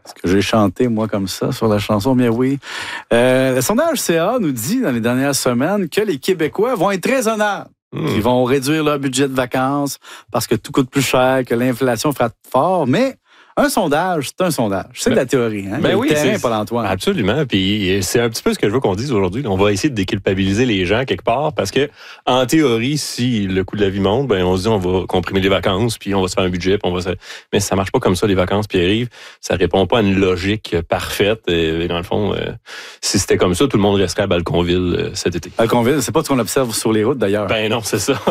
Est-ce que j'ai chanté, moi, comme ça, sur la chanson? Bien oui. Le sondage CA nous dit, dans les dernières semaines, que les Québécois vont être raisonnables. Ils vont réduire leur budget de vacances parce que tout coûte plus cher, que l'inflation frappe fort, mais... Un sondage, c'est un sondage. C'est de la théorie. Hein? Ben oui, terrain, Paul-Antoine. Absolument. Puis c'est un petit peu ce que je veux qu'on dise aujourd'hui. On va essayer de déculpabiliser les gens quelque part parce que, en théorie, si le coût de la vie monte, ben on se dit on va comprimer les vacances, puis on va se faire un budget, puis mais ça marche pas comme ça les vacances, Pierre-Yves. Ça répond pas à une logique parfaite. Et dans le fond, si c'était comme ça, tout le monde resterait à Balconville cet été. Balconville, c'est pas ce qu'on observe sur les routes d'ailleurs. Ben non, c'est ça.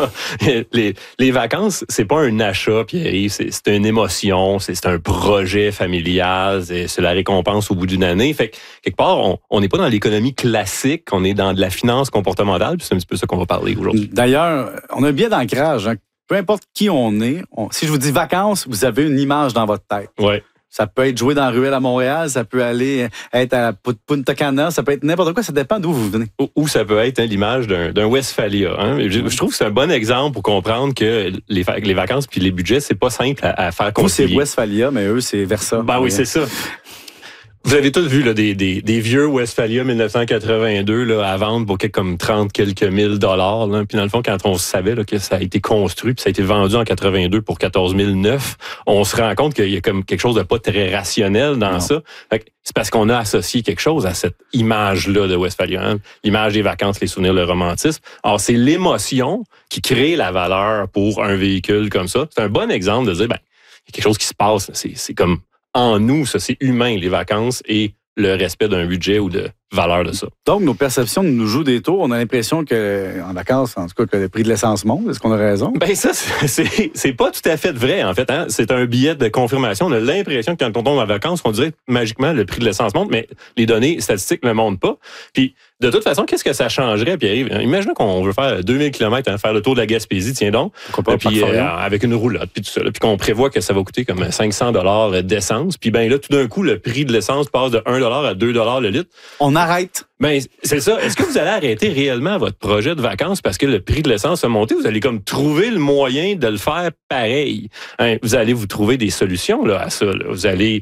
Les vacances, c'est pas un achat, Pierre-Yves. C'est une émotion, c'est un projet familial, c'est la récompense au bout d'une année. Fait que, quelque part, on n'est pas dans l'économie classique, on est dans de la finance comportementale, puis c'est un petit peu ça qu'on va parler aujourd'hui. D'ailleurs, on a un biais d'ancrage. Hein. Peu importe qui on est, si je vous dis vacances, vous avez une image dans votre tête. Ouais. Ça peut être joué dans la ruelle à Montréal, ça peut aller être à Punta Cana, ça peut être n'importe quoi, ça dépend d'où vous venez. Ou ça peut être l'image d'un Westphalia. Hein? Je trouve que c'est un bon exemple pour comprendre que les vacances puis les budgets, c'est pas simple à faire concilier. Vous, c'est Westphalia, mais eux, c'est Versa. Ben oui, c'est ça. Vous avez tous vu là, des vieux Westphalia 1982 là, à vendre pour comme 30 quelques mille dollars. Là. Puis dans le fond, quand on savait là, que ça a été construit puis ça a été vendu en 82 pour 14 009, on se rend compte qu'il y a comme quelque chose de pas très rationnel dans ça. Fait que c'est parce qu'on a associé quelque chose à cette image-là de Westphalia. Hein? L'image des vacances, les souvenirs, le romantisme. Alors, c'est l'émotion qui crée la valeur pour un véhicule comme ça. C'est un bon exemple de dire, ben, il y a quelque chose qui se passe. C'est comme en nous, ça, c'est humain, les vacances et le respect d'un budget ou de valeur de ça. Donc, nos perceptions nous jouent des tours. On a l'impression qu'en vacances, en tout cas, que le prix de l'essence monte. Est-ce qu'on a raison? Ben ça, c'est pas tout à fait vrai, en fait. Hein? C'est un billet de confirmation. On a l'impression que quand on tombe en vacances, on dirait magiquement le prix de l'essence monte, mais les données statistiques ne montent pas. Puis, de toute façon, qu'est-ce que ça changerait, Pierre-Yves? Imaginons qu'on veut faire 2000 km, faire le tour de la Gaspésie, tiens donc, puis avec une roulotte, puis tout ça, puis qu'on prévoit que ça va coûter comme 500 $ d'essence. Puis ben là, tout d'un coup, le prix de l'essence passe de 1 $ à 2 $ le litre. On arrête. Ben, c'est ça. Est-ce que vous allez arrêter réellement votre projet de vacances parce que le prix de l'essence a monté? Vous allez comme trouver le moyen de le faire pareil. Hein? Vous allez vous trouver des solutions là, à ça. Là. Vous allez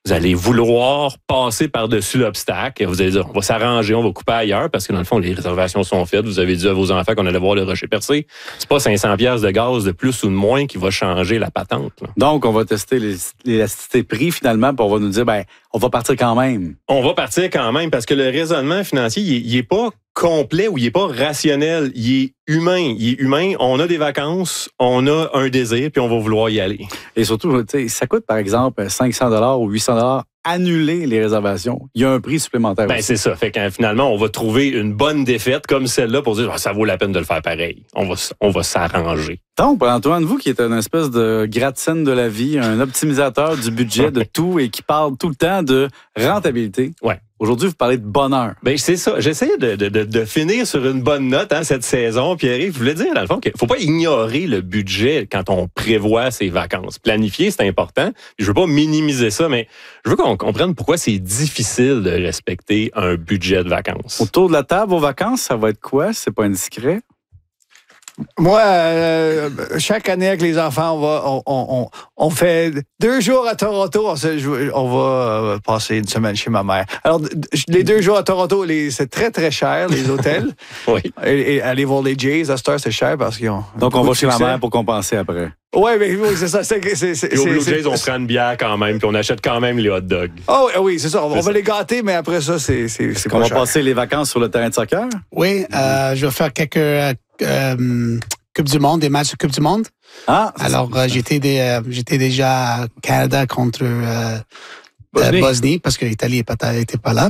vouloir passer par-dessus l'obstacle. Vous allez dire, on va s'arranger, on va couper ailleurs parce que dans le fond, les réservations sont faites. Vous avez dit à vos enfants qu'on allait voir le rocher percé. C'est pas 500 $ de gaz de plus ou de moins qui va changer la patente. Là. Donc, on va tester l'élasticité prix finalement, puis on va nous dire, ben, on va partir quand même. On va partir quand même parce que le raisonnement financier, il est pas complet ou il est pas rationnel. Il est humain. Il est humain. On a des vacances, on a un désir, puis on va vouloir y aller. Et surtout, ça coûte, par exemple, 500 $ ou 800 $ annuler les réservations. Il y a un prix supplémentaire aussi. C'est ça. Fait que finalement, on va trouver une bonne défaite comme celle-là pour dire ça vaut la peine de le faire pareil. On va s'arranger. Donc, Antoine, vous qui êtes une espèce de gratte-ciel de la vie, un optimisateur du budget, de tout, et qui parle tout le temps de rentabilité. Ouais. Aujourd'hui, vous parlez de bonheur. Ben c'est ça. J'essayais de finir sur une bonne note cette saison. Pierre-Yves, je voulais dire, dans le fond, qu'il faut pas ignorer le budget quand on prévoit ses vacances. Planifier, c'est important. Je veux pas minimiser ça, mais je veux qu'on comprenne pourquoi c'est difficile de respecter un budget de vacances. Autour de la table, vos vacances, ça va être quoi? C'est pas indiscret? Moi, chaque année avec les enfants, on fait 2 jours à Toronto. On va passer une semaine chez ma mère. Alors, les 2 jours à Toronto, c'est très, très cher, les hôtels. Oui. Et aller voir les Jays, à cette heure, c'est cher parce qu'ils ont... Donc, on va chez ma mère pour compenser après. Oui, c'est ça. Puis aux Blue Jays, on prend une bière quand même, puis on achète quand même les hot dogs. Oh, oui, c'est ça. On va les gâter, mais après ça, c'est qu'on va passer les vacances sur le terrain de soccer? Oui, je vais faire quelques Coupe du Monde, des matchs de Coupe du Monde. Ah, alors, j'étais déjà à Canada contre Bosnie, parce que l'Italie n'était pas là.